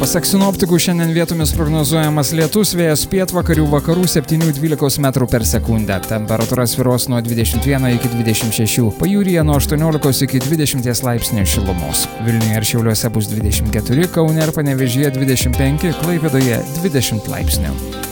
Pasak sinoptikų, šiandien vietomis prognozuojamas lietus, vėjas pietvakarių vakarų 7-12 metrų per sekundę. Temperatūra svyruos nuo 21 iki 26, pajūryje nuo 18 iki 20 laipsnių šilumos. Vilniuje ir Šiauliuose bus 24, Kaune ir Panevėžyje 25, Klaipėdoje 20 laipsnių.